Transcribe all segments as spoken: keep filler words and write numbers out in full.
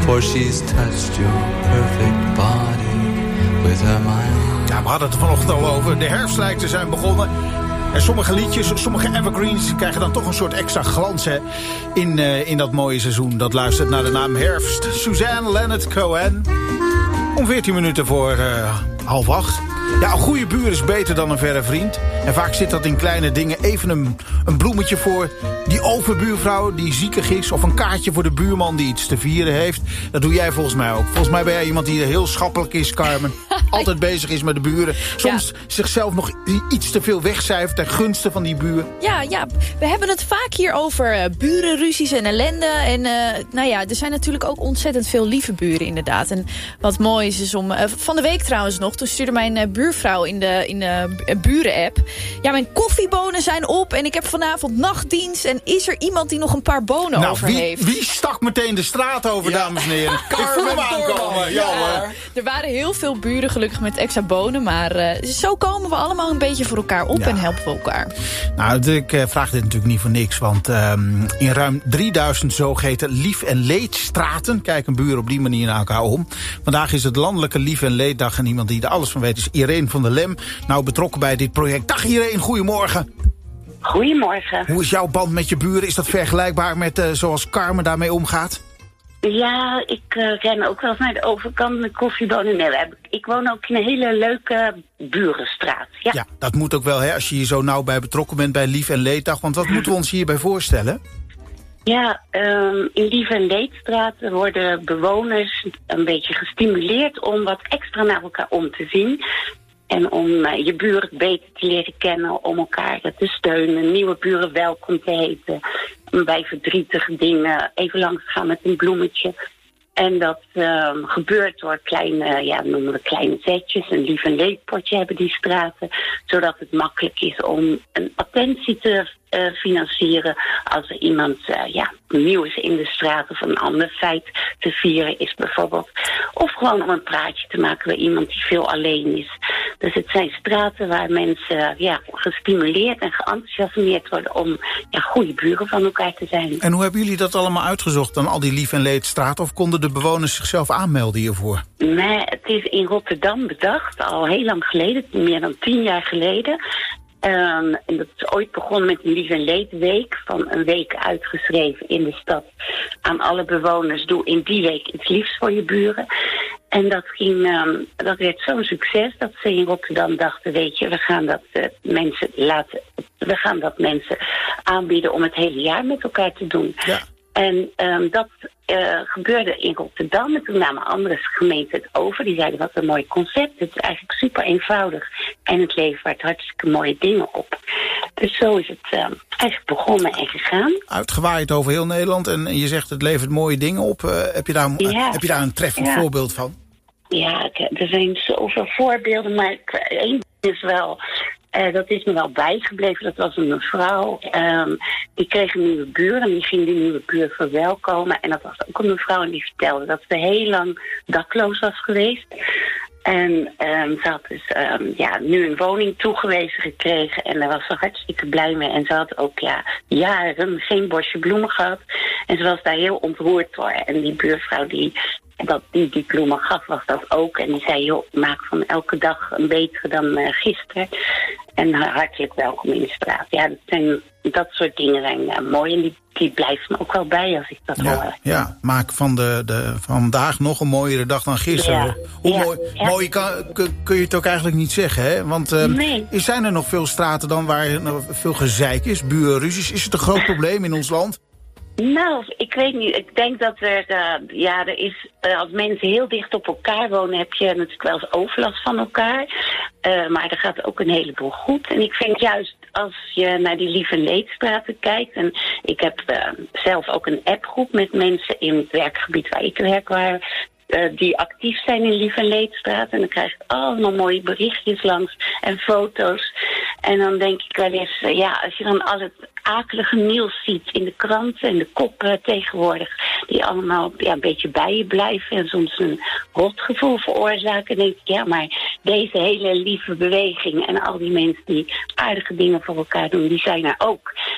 for she's touched your perfect body with her mind. Ja, we hadden het er vanochtend al over. De herfst lijkt te zijn begonnen. En sommige liedjes, sommige evergreens krijgen dan toch een soort extra glans hè, in, uh, in dat mooie seizoen. Dat luistert naar de naam Herfst. Suzanne Leonard Cohen. Om veertien minuten voor uh, half acht. Ja, een goede buur is beter dan een verre vriend. En vaak zit dat in kleine dingen. Even een, een bloemetje voor die overbuurvrouw die ziekig is. Of een kaartje voor de buurman die iets te vieren heeft. Dat doe jij volgens mij ook. Volgens mij ben jij iemand die heel schappelijk is, Carmen. Altijd bezig is met de buren. Soms ja. zichzelf nog iets te veel wegcijfert ten gunste van die buur. Ja, ja, we hebben het vaak hier over uh, burenruzies en ellende. En uh, nou ja, er zijn natuurlijk ook ontzettend veel lieve buren inderdaad. En wat mooi is, is om... Uh, van de week trouwens nog, toen stuurde mijn uh, buurvrouw in de, in de uh, buren-app. Ja, mijn koffiebonen zijn op en ik heb vanavond nachtdienst. En is er iemand die nog een paar bonen nou, over wie, heeft? Wie stak meteen de straat over, ja. dames en heren? Ik voel hem aankomen. Ja, ja. Er waren heel veel buren gelukkig met extra bonen. Maar uh, zo komen we allemaal een beetje voor elkaar op ja. en helpen we elkaar. Nou, ik uh, vraag dit natuurlijk niet voor niks. Want um, in ruim drieduizend zogeheten lief- en leedstraten kijken buren op die manier naar elkaar om. Vandaag is het landelijke lief- en leeddag. En iemand die er alles van weet is Irene van der Lem. Nou betrokken bij dit project. Dag Irene, goedemorgen. Goedemorgen. Hoe is jouw band met je buren? Is dat vergelijkbaar met uh, zoals Carmen daarmee omgaat? Ja, ik uh, ren ook wel eens naar de overkant met koffiebonen. Nee, we hebben, ik woon ook in een hele leuke burenstraat. Ja, ja dat moet ook wel, hè, als je hier zo nauw bij betrokken bent bij Lief- en Leeddag. Want wat moeten we ons hierbij voorstellen? Ja, um, in Lief- en Leedstraat worden bewoners een beetje gestimuleerd om wat extra naar elkaar om te zien. En om uh, je buren beter te leren kennen, om elkaar te steunen, nieuwe buren welkom te heten. Bij verdrietige dingen even langs te gaan met een bloemetje. En dat uh, gebeurt door kleine, ja, noemen we kleine zetjes. Een lief- en leedpotje hebben die straten. Zodat het makkelijk is om een attentie te uh, financieren. Als er iemand uh, ja, nieuw is in de straat of een ander feit te vieren is bijvoorbeeld. Of gewoon om een praatje te maken bij iemand die veel alleen is. Dus het zijn straten waar mensen uh, ja, gestimuleerd en geenthousiasmeerd worden om ja, goede buren van elkaar te zijn. En hoe hebben jullie dat allemaal uitgezocht dan, al die lief- en leedstraten? Of konden de bewoners zichzelf aanmelden hiervoor? Nee, het is in Rotterdam bedacht, al heel lang geleden, meer dan tien jaar geleden. Um, en dat is ooit begonnen met een lief- en leedweek, van een week uitgeschreven in de stad aan alle bewoners. Doe in die week iets liefs voor je buren. En dat ging, um, dat werd zo'n succes dat ze in Rotterdam dachten, weet je, we gaan dat uh, mensen laten, we gaan dat mensen aanbieden om het hele jaar met elkaar te doen. Ja. En um, dat uh, gebeurde in Rotterdam. En toen namen andere gemeenten het over. Die zeiden, wat een mooi concept. Het is eigenlijk super eenvoudig. En het levert hartstikke mooie dingen op. Dus zo is het uh, eigenlijk begonnen en gegaan. Uitgewaaid over heel Nederland. En je zegt, het levert mooie dingen op. Uh, heb, je daar, uh, ja. heb je daar een treffend ja. voorbeeld van? Ja, er zijn zoveel voorbeelden. Maar één is wel... Uh, dat is me wel bijgebleven. Dat was een mevrouw. Um, die kreeg een nieuwe buur en die ging die nieuwe buur verwelkomen. En dat was ook een mevrouw en die vertelde dat ze heel lang dakloos was geweest. En um, ze had dus um, ja, nu een woning toegewezen gekregen. En daar was ze hartstikke blij mee. En ze had ook ja, jaren geen bosje bloemen gehad. En ze was daar heel ontroerd door. En die buurvrouw die... dat die die bloemen gaf, was dat ook. En die zei, joh, maak van elke dag een betere dan uh, gisteren. En uh, hartelijk welkom in de straat. Ja, dat, zijn, dat soort dingen zijn uh, mooi. En die, die blijft me ook wel bij als ik dat ja, hoor. Ja, maak van de, de, vandaag nog een mooiere dag dan gisteren. Ja, Hoe ja, mooi, ja. mooi kan, kun, kun je het ook eigenlijk niet zeggen, hè? Want uh, nee. zijn er nog veel straten dan waar er veel gezeik is, burenruzies? Is het een groot probleem in ons land? Nou, ik weet niet. Ik denk dat er, uh, ja, er is, uh, als mensen heel dicht op elkaar wonen, heb je natuurlijk wel eens overlast van elkaar. Uh, maar er gaat ook een heleboel goed. En ik vind juist, als je naar die lief- en leedstraten kijkt, en ik heb uh, zelf ook een appgroep met mensen in het werkgebied waar ik werk, waar Uh, die actief zijn in lief- en leedstraat. En dan krijg ik allemaal mooie berichtjes langs en foto's. En dan denk ik wel eens, uh, ja, als je dan al het akelige nieuws ziet in de kranten en de koppen tegenwoordig, die allemaal ja, een beetje bij je blijven en soms een rotgevoel veroorzaken, denk ik, ja, maar deze hele lieve beweging en al die mensen die aardige dingen voor elkaar doen, die zijn er ook.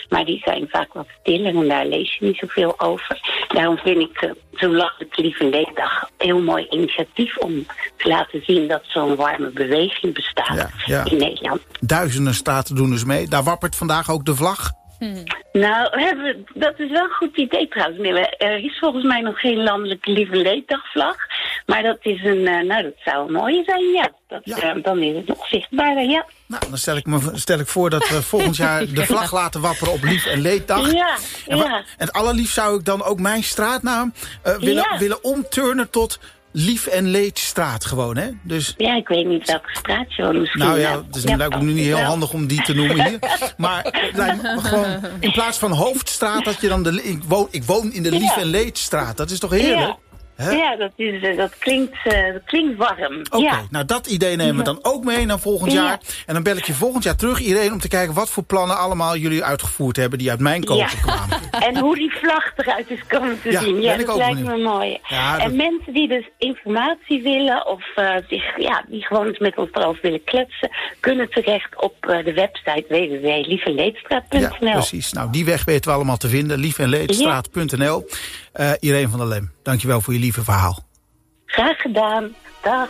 Maar die zijn vaak wat stiller en daar lees je niet zoveel over. Daarom vind ik uh, zo'n Landelijke Lief- en Leeddag een heel mooi initiatief om te laten zien dat zo'n warme beweging bestaat Ja, ja. in Nederland. Duizenden straten doen dus mee. Daar wappert vandaag ook de vlag. Hmm. Nou, we hebben, dat is wel een goed idee trouwens, Nille. Er is volgens mij nog geen Landelijke Lief- en Leeddagvlag. Maar dat is een, uh, nou dat zou een mooie zijn, ja. Dat, Ja. Uh, dan is het nog zichtbaarder, ja. Nou, dan stel ik, me, stel ik voor dat we volgend jaar de vlag laten wapperen op Lief- en Leeddag. Ja, En, wa- ja. en het allerliefst zou ik dan ook mijn straatnaam uh, willen, Ja. willen omturnen tot Lief- en Leedstraat gewoon, hè? Dus, Ja, ik weet niet welke straat je woont misschien. nou ja, uh, het is lijkt me nu niet heel wel. handig om die te noemen hier. Maar het lijkt me gewoon, in plaats van Hoofdstraat, dat je dan de... Ik woon, ik woon in de Lief- Ja. en Leedstraat. Dat is toch heerlijk? Ja. Hè? Ja, dat, is, uh, dat, klinkt, uh, dat klinkt warm. Oké, Ja. nou dat idee nemen we dan ook mee naar volgend Ja. jaar. En dan bel ik je volgend jaar terug, Irene, om te kijken wat voor plannen allemaal jullie uitgevoerd hebben die uit mijn koken kwamen. En hoe die vlag eruit is komen te Ja, zien. ben Ja, ik dat ook lijkt benieuwd. me mooi. Ja, En dat- mensen die dus informatie willen of uh, zich, ja, die gewoon eens met ons erover willen kletsen, kunnen terecht op uh, de website w w w punt lief en leedstraat punt n l. Ja, precies. Nou, die weg weten we allemaal te vinden. lief en leedstraat punt n l. Uh, Irene van der Lem, dankjewel voor je lieve verhaal. Graag gedaan. Dag.